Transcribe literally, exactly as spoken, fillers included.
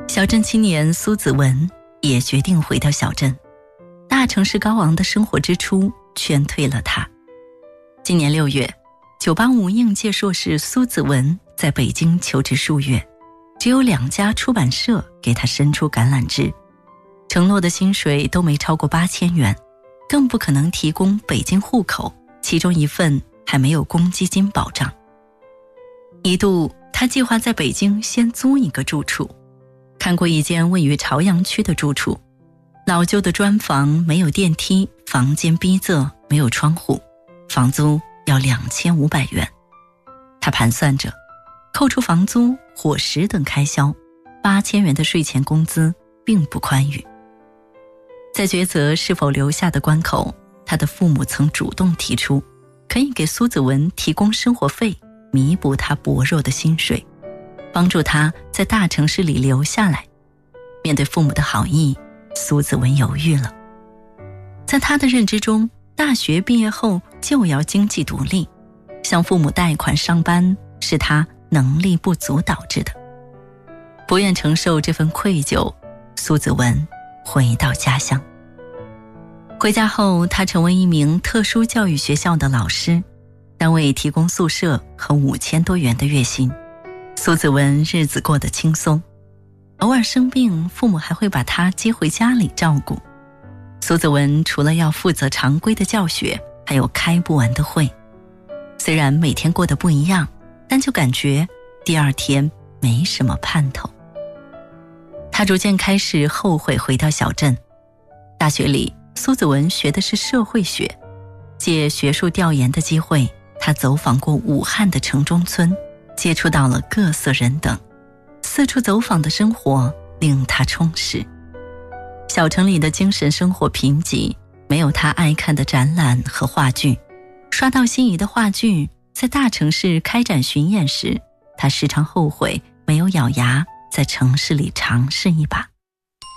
小镇青年苏子文也决定回到小镇，大城市高昂的生活支出劝退了他。今年六月，九八五应届硕士苏子文在北京求职数月，只有两家出版社给他伸出橄榄枝，承诺的薪水都没超过八千元，更不可能提供北京户口，其中一份还没有公积金保障。一度他计划在北京先租一个住处，看过一间位于朝阳区的住处，老旧的砖房，没有电梯，房间逼仄，没有窗户，房租要两千五百元。他盘算着，扣除房租、伙食等开销，八千元的税前工资并不宽裕。在抉择是否留下的关口，他的父母曾主动提出，可以给苏子文提供生活费，弥补他薄弱的薪水，帮助他在大城市里留下来。面对父母的好意，苏子文犹豫了。在他的认知中，大学毕业后就要经济独立，向父母贷款上班是他能力不足导致的。不愿承受这份愧疚，苏子文回到家乡。回家后，他成为一名特殊教育学校的老师，单位提供宿舍和五千多元的月薪。苏子文日子过得轻松，偶尔生病，父母还会把他接回家里照顾。苏子文除了要负责常规的教学，还有开不完的会。虽然每天过得不一样，但就感觉第二天没什么盼头。他逐渐开始后悔回到小镇。大学里，苏子文学的是社会学，借学术调研的机会，他走访过武汉的城中村，接触到了各色人等，四处走访的生活令他充实。小城里的精神生活贫瘠，没有他爱看的展览和话剧。刷到心仪的话剧，在大城市开展巡演时，他时常后悔没有咬牙在城市里尝试一把。